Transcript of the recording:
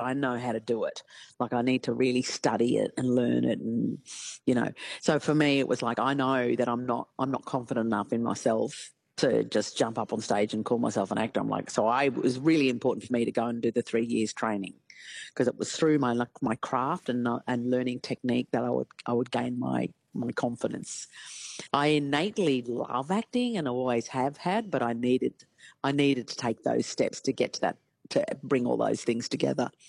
I know how to do it. Like I need to really study it and learn it, and So for me, it was like I know that I'm not confident enough in myself to just jump up on stage and call myself an actor. I'm like, so it was really important for me to go and do the 3 years training, because it was through my craft and learning technique that I would gain my confidence. I innately love acting and I always have had, but I needed to take those steps to get to that, to bring all those things together.